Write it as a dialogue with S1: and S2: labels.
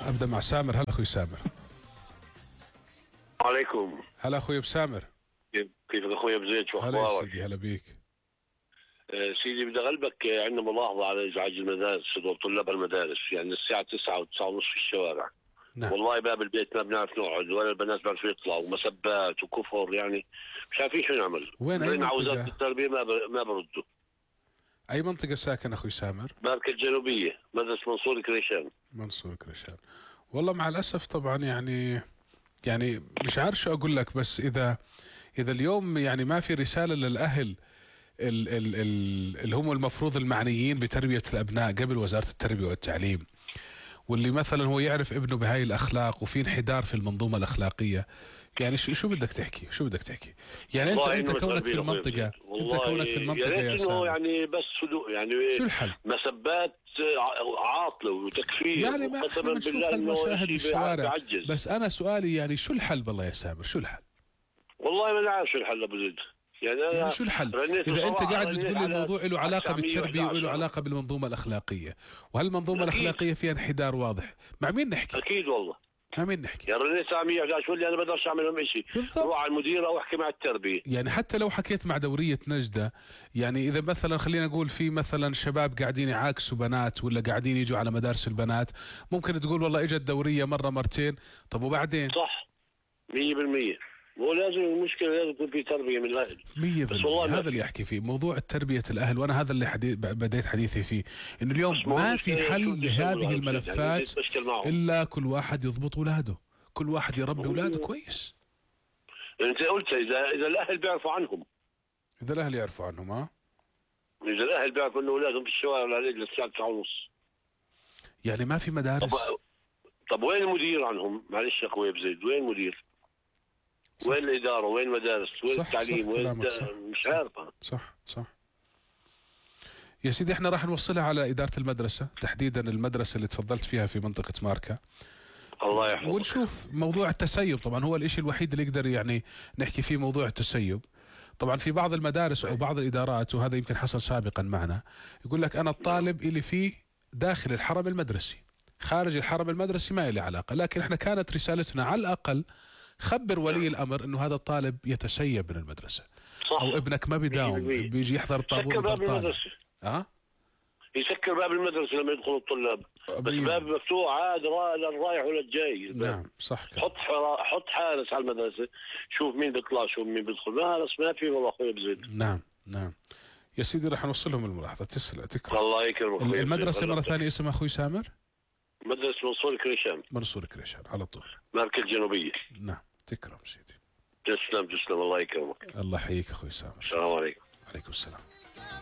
S1: ابدا مع سامر. هلا اخوي سامر.
S2: عليكم.
S1: هلا اخوي بسامر.
S2: كيفك اخوي ابو زيد؟ شو
S1: هلا يا
S2: اخبارك؟
S1: سيدي، هلا بيك.
S2: سيدي بدي اغلبك، عندنا ملاحظه على ازعاج المدارس وطلاب المدارس، يعني الساعه 9 و9 ونص في الشوارع.
S1: نعم.
S2: والله باب البيت ما بنعرف نقعد ولا البنات بيعرفوا يطلعوا، مسبات وكفر، يعني مش عارفين شو نعمل.
S1: وين اي
S2: على وزاره
S1: منطقة؟
S2: التربيه ما بردوا.
S1: اي منطقة ساكن اخوي سامر؟
S2: باركة الجنوبيه، مدرسه منصور كريشان.
S1: منصور كريشان. والله مع الاسف طبعا يعني مش عارف شو اقول لك، بس اذا اليوم يعني ما في رسالة للاهل اللي هم المفروض المعنيين بتربية الابناء قبل وزارة التربية والتعليم، واللي مثلا هو يعرف ابنه بهاي الاخلاق وفي انحدار في المنظومة الاخلاقية، يعني شو بدك تحكي؟ شو بدك تحكي؟ يعني انت كونك في المنطقة، انت كونك في المنطقة
S2: يا
S1: يا
S2: ريت انه
S1: سامر،
S2: يعني بس هدوء، يعني
S1: شو الحل؟
S2: مسبات عاطله وتكفير،
S1: يعني ما احنا
S2: وقسما
S1: بنشوف
S2: بالله انه
S1: هالمشاهد
S2: شيء
S1: بالشوارع،
S2: بيعجز.
S1: بس انا سؤالي يعني شو الحل بالله يا سامر؟ شو الحل؟
S2: والله ما عارف شو الحل ابو زيد. يعني
S1: يعني
S2: انا
S1: شو الحل؟
S2: رنيت
S1: اذا انت
S2: بصراحه،
S1: قاعد
S2: رنيت
S1: بتقول لي
S2: على
S1: الموضوع له علاقة بالتربية وله
S2: 911.
S1: علاقة بالمنظومة الاخلاقية، وهالمنظومة
S2: اكيد
S1: الاخلاقية فيها انحدار واضح، مع مين نحكي؟
S2: اكيد والله.
S1: مع مين نحكي؟
S2: يا رنيت 911 تقول لي انا بقدرش اعمل لهم شيء.
S1: بالضبط.
S2: روح على المدير او احكي مع التربيه.
S1: يعني حتى لو حكيت مع دورية نجدة، يعني إذا مثلا خلينا نقول في مثلا شباب قاعدين يعاكسوا بنات ولا قاعدين يجوا على مدارس البنات، ممكن تقول والله إجت دورية مرة مرتين، طب وبعدين؟
S2: صح 100%. مو لازم، المشكله لازم يكون في تربيه من الاهل. بس
S1: 100%.
S2: والله ما
S1: هذا اللي
S2: في.
S1: يحكي فيه موضوع تربية الأهل، وأنا هذا اللي بديت حديثي فيه، إنه اليوم
S2: بس ما هو
S1: ما في
S2: المشكله شو
S1: حل
S2: بده يسوي
S1: لهذه
S2: له، يعني بدي
S1: الملفات
S2: اتمشكل معهم.
S1: إلا كل واحد يضبط أولاده، كل واحد يربي أولاده كويس.
S2: يعني انت قلت اذا الاهل بيعرفوا عنهم.
S1: إذا الأهل يعرفوا عنهم،
S2: اذا الاهل بيعرفوا انه اولادهم في الشوارع للساعه 9 ونص.
S1: يعني ما في
S2: طب
S1: مدارس.
S2: طب وين المدير عنهم؟ معلش يا اخوي بزيد، وين المدير؟
S1: صح.
S2: وين الاداره؟ وين المدارس؟ وين
S1: صح
S2: التعليم؟
S1: صح
S2: وين
S1: كلامك صح.
S2: مش عارف انا.
S1: صح صح. يا سيدي احنا راح نوصلها على إدارة المدرسة، تحديدا المدرسة اللي تفضلت فيها في منطقة ماركا،
S2: الله يحفظك.
S1: ونشوف موضوع التسيب. طبعا هو الاشي الوحيد اللي يقدر يعني نحكي فيه موضوع التسيب. طبعا في بعض المدارس او بعض الادارات، وهذا يمكن حصل سابقا معنا، يقول لك انا الطالب اللي فيه داخل الحرم المدرسي، خارج الحرم المدرسي ما لي علاقة، لكن احنا كانت رسالتنا على الاقل خبر ولي الامر انه هذا الطالب يتسيب من المدرسة،
S2: صح.
S1: او ابنك ما بيداوم
S2: 100%.
S1: بيجي يحضر الطابور
S2: سكر باب
S1: ويضل طالع.
S2: المدرسة. يسكر باب المدرسة لما يدخلوا الطلاب، بس باب مفتوح عاد للرايح ولا الجاي.
S1: نعم صح كده.
S2: حط حارس على المدرسة، شوف مين بيطلع شوف مين بيدخل. ما في والله اخوي بزيد.
S1: نعم نعم. يا سيدي رح نوصل لهم الملاحظة. تكرم.
S2: الله يكرمك.
S1: المدرسة مرة ثانية اسمها اخوي سامر؟
S2: مدرسة منصور كريشان.
S1: منصور كريشان على طول.
S2: ماركة الجنوبية.
S1: نعم تكرم سيدي.
S2: تسلم الله يكرمك.
S1: الله يحييك اخوي سامر.
S2: السلام عليكم.
S1: عليكم السلام.